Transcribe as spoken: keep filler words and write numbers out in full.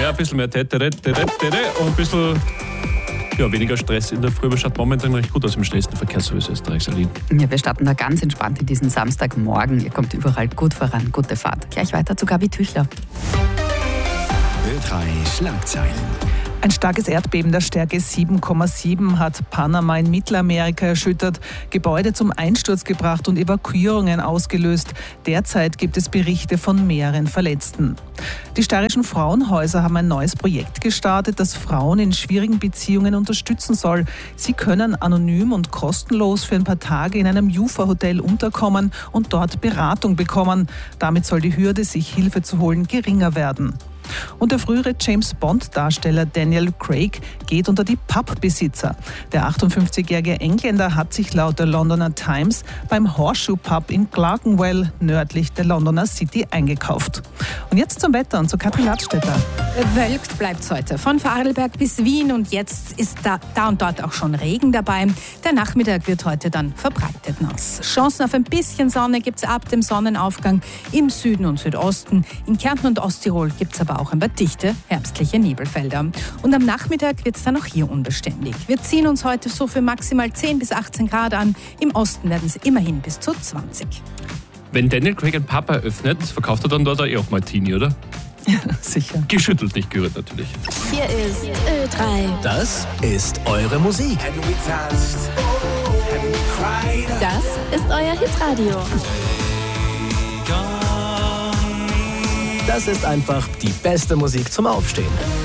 Ja, ein bisschen mehr Tätere, Tätere, Tätere und ein bisschen ja, weniger Stress in der Früh. Aber schaut momentan recht gut aus im schnellsten Verkehrsservice Österreichs. Aline. Ja, wir starten da ganz entspannt in diesen Samstagmorgen. Ihr kommt überall gut voran, gute Fahrt. Gleich weiter zu Gabi Tüchler. Ö drei Schlagzeilen. Ein starkes Erdbeben der Stärke sieben Komma sieben hat Panama in Mittelamerika erschüttert, Gebäude zum Einsturz gebracht und Evakuierungen ausgelöst. Derzeit gibt es Berichte von mehreren Verletzten. Die steirischen Frauenhäuser haben ein neues Projekt gestartet, das Frauen in schwierigen Beziehungen unterstützen soll. Sie können anonym und kostenlos für ein paar Tage in einem Jufa-Hotel unterkommen und dort Beratung bekommen. Damit soll die Hürde, sich Hilfe zu holen, geringer werden. Und der frühere James-Bond-Darsteller Daniel Craig geht unter die Pubbesitzer. Der achtundfünfzigjährige Engländer hat sich laut der Londoner Times beim Horseshoe Pub in Clerkenwell nördlich der Londoner City eingekauft. Und jetzt zum Wetter und zu Katrin Ladstätter. Bewölkt bleibt es heute von Vorarlberg bis Wien und jetzt ist da, da und dort auch schon Regen dabei. Der Nachmittag wird heute dann verbreitet nass. Chancen auf ein bisschen Sonne gibt es ab dem Sonnenaufgang im Süden und Südosten. In Kärnten und Osttirol gibt es aber auch ein paar dichte herbstliche Nebelfelder. Und am Nachmittag wird es dann auch hier unbeständig. Wir ziehen uns heute so für maximal zehn bis achtzehn Grad an. Im Osten werden es immerhin bis zu zwanzig. Wenn Daniel Craig ein Pub eröffnet, verkauft er dann dort eh auch Martini, oder? Ja, sicher. Geschüttelt, nicht gerührt natürlich. Hier ist Ö drei. Das ist eure Musik. Das ist euer Hitradio. Das ist einfach die beste Musik zum Aufstehen.